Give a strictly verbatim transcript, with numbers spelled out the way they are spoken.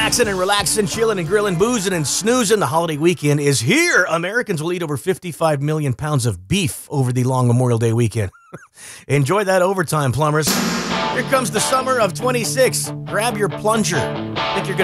maxing and relaxing, chilling and grilling, boozing and snoozing. The holiday weekend is here. Americans will eat over fifty-five million pounds of beef over the long Memorial Day weekend. Enjoy that overtime, plumbers. Here comes the summer of twenty-six. Grab your plunger. Think you're going